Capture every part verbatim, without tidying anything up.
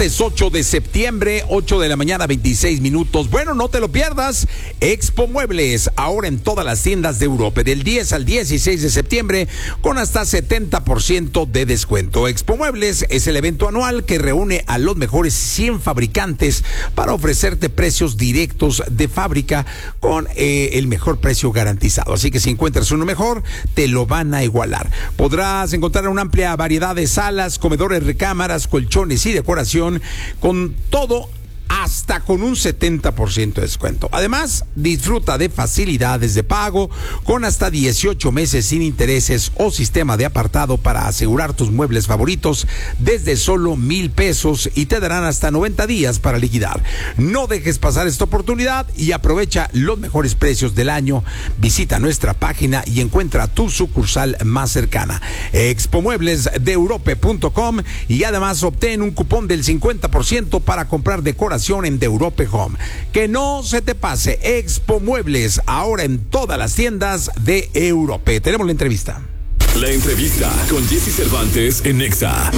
ocho de septiembre, ocho de la mañana, veintiséis minutos. Bueno, no te lo pierdas. Expo Muebles, ahora en todas las tiendas de Europa, del diez al dieciséis de septiembre, con hasta setenta por ciento de descuento. Expo Muebles es el evento anual que reúne a los mejores cien fabricantes para ofrecerte precios directos de fábrica con eh, el mejor precio garantizado. Así que si encuentras uno mejor, te lo van a igualar. Podrás encontrar una amplia variedad de salas, comedores, recámaras, colchones y decoración, con todo hasta con un setenta por ciento de descuento. Además, disfruta de facilidades de pago con hasta dieciocho meses sin intereses o sistema de apartado para asegurar tus muebles favoritos desde solo mil pesos y te darán hasta noventa días para liquidar. No dejes pasar esta oportunidad y aprovecha los mejores precios del año. Visita nuestra página y encuentra tu sucursal más cercana. expo muebles de europe punto com, y además obtén un cupón del cincuenta por ciento para comprar decoración en De Europe Home. Que no se te pase, Expo Muebles, ahora en todas las tiendas de Europe. Tenemos la entrevista. La entrevista con Jesse Cervantes en Nexa.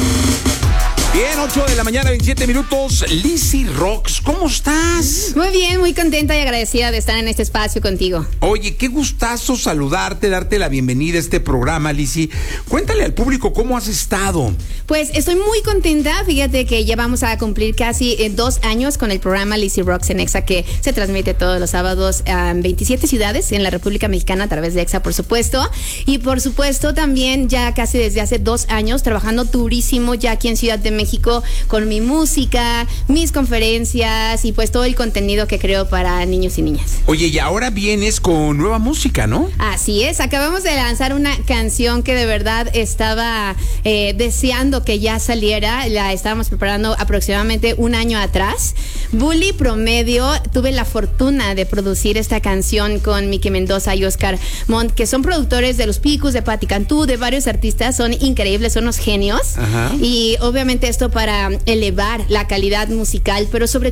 Bien, ocho de la mañana, veintisiete minutos. Lizzy Rox, ¿cómo estás? Muy bien, muy contenta y agradecida de estar en este espacio contigo. Oye, qué gustazo saludarte, darte la bienvenida a este programa, Lizzy. Cuéntale al público cómo has estado. Pues estoy muy contenta, fíjate que ya vamos a cumplir casi eh, dos años con el programa Lizzy Rox en Exa, que se transmite todos los sábados en veintisiete ciudades en la República Mexicana a través de Exa, por supuesto. Y por supuesto también ya casi desde hace dos años trabajando durísimo ya aquí en Ciudad de México. México con mi música, mis conferencias y pues todo el contenido que creo para niños y niñas. Oye, y ahora vienes con nueva música, ¿no? Así es, acabamos de lanzar una canción que de verdad estaba eh, deseando que ya saliera, la estábamos preparando aproximadamente un año atrás. Bully Promedio, tuve la fortuna de producir esta canción con Miki Mendoza y Oscar Montt, que son productores de Los Picos, de Patti Cantú, de varios artistas, son increíbles, son unos genios. Ajá. Y obviamente esto para elevar la calidad musical, pero sobre